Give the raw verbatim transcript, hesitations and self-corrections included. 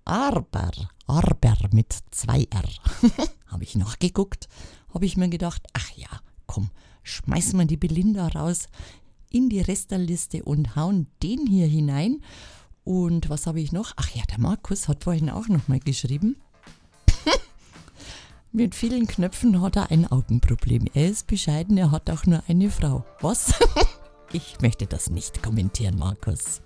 Aber, aber mit zwei R. Habe ich nachgeguckt, habe ich mir gedacht, ach ja, komm, schmeißen wir die Belinda raus in die Resterliste und hauen den hier hinein. Und was habe ich noch? Ach ja, der Markus hat vorhin auch nochmal geschrieben. Mit vielen Knöpfen hat er ein Augenproblem. Er ist bescheiden, er hat auch nur eine Frau. Was? Ich möchte das nicht kommentieren, Markus.